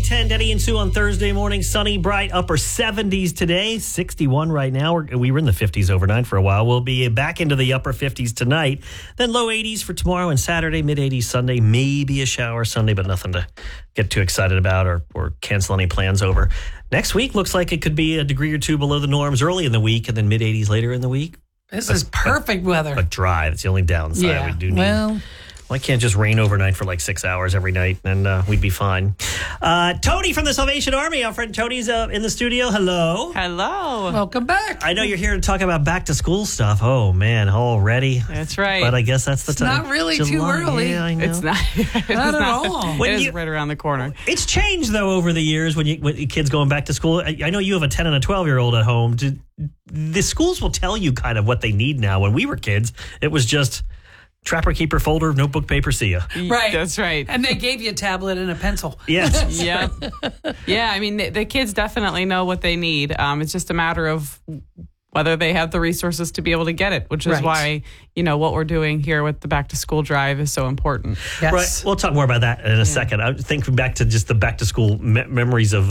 8:10, Denny and Sue on Thursday morning. Sunny, bright, upper 70s today. 61 right now. We were in the 50s overnight for a while. We'll be back into the upper 50s tonight. Then low 80s for tomorrow and Saturday, mid 80s Sunday. Maybe a shower Sunday, but nothing to get too excited about or cancel any plans over. Next week looks like it could be a degree or two below the norms early in the week and then mid 80s later in the week. This is perfect weather. But dry. That's the only downside. Yeah. We do need. Why can't just rain overnight for like 6 hours every night and we'd be fine. Tony from the Salvation Army. Our friend Tony's in the studio. Hello. Hello. Welcome back. I know you're here to talk about back to school stuff. Oh, man, already. That's right. But I guess that's the time. Not really too early. Yeah, I know. It's not. Not at all. It is right around the corner. It's changed, though, over the years when kids going back to school. I know you have a 10 and a 12-year-old at home. The schools will tell you kind of what they need now. When we were kids, it was just Trapper Keeper folder, notebook, paper, see ya. Right. That's right. And they gave you a tablet and a pencil. Yes. Yep. Yeah, I mean, the kids definitely know what they need. It's just a matter of whether they have the resources to be able to get it, which is why, what we're doing here with the back to school drive is so important. Yes. Right. We'll talk more about that in a second. I'm thinking back to just the back to school memories of...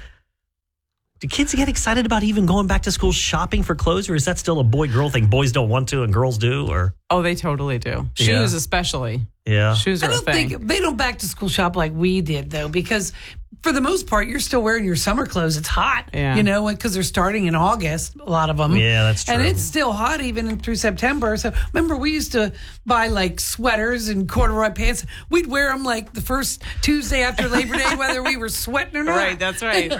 do kids get excited about even going back to school shopping for clothes, or is that still a boy-girl thing? Boys don't want to and girls do, or... Oh, they totally do. Shoes especially. Yeah. Shoes are I a don't thing. think they don't back to school shop like we did, though, because for the most part, you're still wearing your summer clothes. It's hot, because they're starting in August, a lot of them. Yeah, that's true. And it's still hot even through September. So remember, we used to buy like sweaters and corduroy pants. We'd wear them like the first Tuesday after Labor Day, whether we were sweating or not. Right, that's right.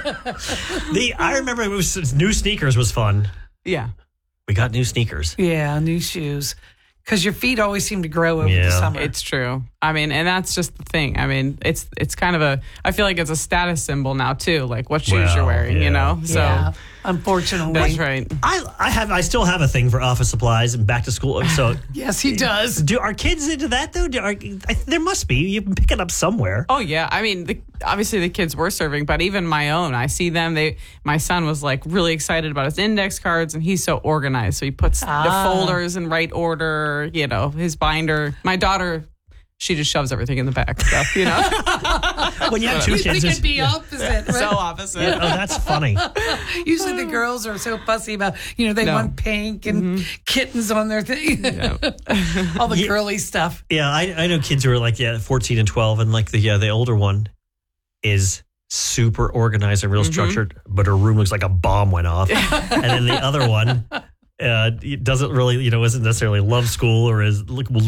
I remember new sneakers was fun. Yeah. We got new sneakers. Yeah, new shoes. Because your feet always seem to grow over the summer. It's true. I mean, and that's just the thing. I mean, it's kind of I feel like it's a status symbol now too, like what shoes you're wearing, So unfortunately. That's right. I still have a thing for office supplies and back to school. So yes, he does. Are kids into that though? There must be. You can pick it up somewhere. Oh yeah. I mean, obviously the kids were serving, but even my own, I see them. My son was like really excited about his index cards, and he's so organized. So he puts the folders in right order. His binder. My daughter, she just shoves everything in the back stuff, When you have two kids, it's the opposite. So opposite. Yeah, that's funny. Usually the girls are so fussy about, they want pink and kittens on their thing. All the girly stuff. Yeah, I know kids who are like 14 and 12, and like the older one is super organized and real structured, but her room looks like a bomb went off. And then the other one doesn't really, isn't necessarily love school or is